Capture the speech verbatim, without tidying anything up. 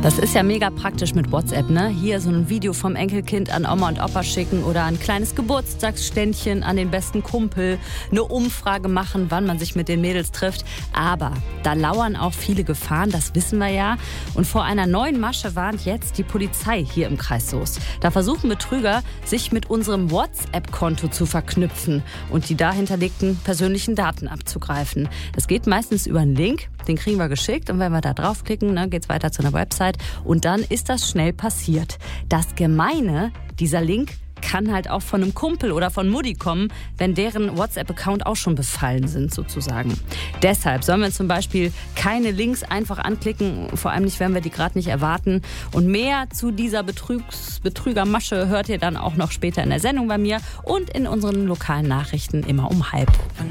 Das ist ja mega praktisch mit WhatsApp, ne? Hier so ein Video vom Enkelkind an Oma und Opa schicken oder ein kleines Geburtstagsständchen an den besten Kumpel, eine Umfrage machen, wann man sich mit den Mädels trifft. Aber da lauern auch viele Gefahren, das wissen wir ja. Und vor einer neuen Masche warnt jetzt die Polizei hier im Kreis Soest. Da versuchen Betrüger, sich mit unserem WhatsApp-Konto zu verknüpfen und die dahinterlegten persönlichen Daten abzugreifen. Das geht meistens über einen Link, den kriegen wir geschickt und wenn wir da draufklicken, ne, geht's weiter zu einer Website und dann ist das schnell passiert. Das Gemeine, dieser Link kann halt auch von einem Kumpel oder von Mutti kommen, wenn deren WhatsApp-Account auch schon befallen sind sozusagen. Deshalb sollen wir zum Beispiel keine Links einfach anklicken, vor allem nicht, wenn wir die gerade nicht erwarten. Und mehr zu dieser Betrügs- Betrügermasche hört ihr dann auch noch später in der Sendung bei mir und in unseren lokalen Nachrichten immer um halb.